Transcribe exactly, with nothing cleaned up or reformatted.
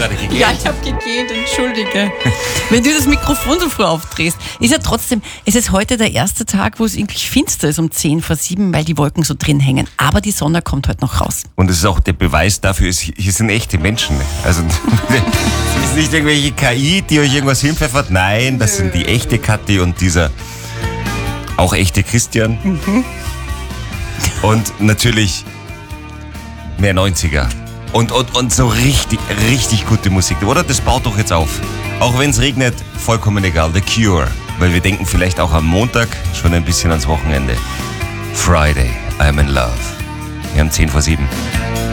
gerade gegähnt? Ja, ich habe gegähnt, entschuldige. Wenn du das Mikrofon so früh aufdrehst. Ist ja trotzdem, es ist heute der erste Tag, wo es wirklich finster ist um zehn vor sieben, weil die Wolken so drin hängen. Aber die Sonne kommt heute noch raus. Und es ist auch der Beweis dafür, ist, hier sind echte Menschen. Also es ist nicht irgendwelche K I, die euch irgendwas hinpfeffert. Nein, das sind die echte Kathi und dieser auch echte Christian. Mhm. Und natürlich mehr neunziger. Und, und, und so richtig, richtig gute Musik. Oder? Das baut doch jetzt auf. Auch wenn es regnet, vollkommen egal. The Cure. Weil wir denken vielleicht auch am Montag schon ein bisschen ans Wochenende. Friday, I'm in love. Wir haben zehn vor sieben.